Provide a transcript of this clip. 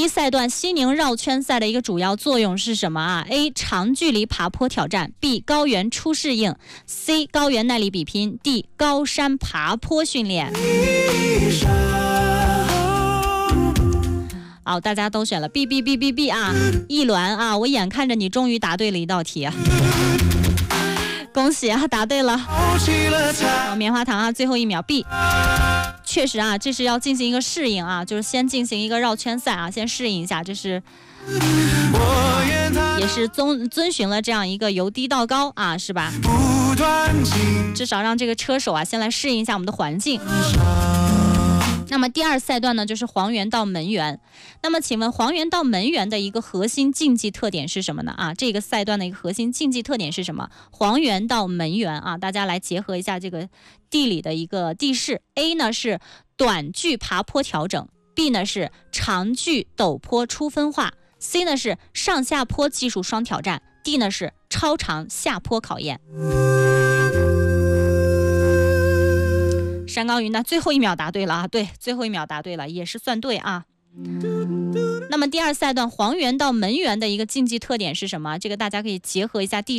一赛段西宁绕圈赛的一个主要作用是什么啊 ？A. 长距离爬坡挑战 ，B. 高原初适应 ，C. 高原耐力比拼 ，D. 高山爬坡训练。好，大家都选了 B 啊！一轮啊，我眼看着你终于答对了一道题啊！恭喜啊，答对了！棉花糖啊，最后1秒 B。确实啊，这是要进行一个适应啊，就是先进行一个绕圈赛啊，先适应一下，这是也是遵循了这样一个由低到高啊，是吧？至少让这个车手啊先来适应一下我们的环境。那么第二赛段呢，就是黄原到门原。那么请问黄原到门原的一个核心竞技特点是什么呢？啊，这个赛段的一个核心竞技特点是什么？黄原到门原啊，大家来结合一下这个地理的一个地势。A 呢是短距爬坡调整 ，B 呢是长距陡坡初分化 ，C 呢是上下坡技术双挑战 ，D 呢是超长下坡考验。山高云呢，最后1秒答对了啊！对，最后1秒答对了，也是算对啊。那么第二赛段黄原到门原的一个竞技特点是什么？这个大家可以结合一下地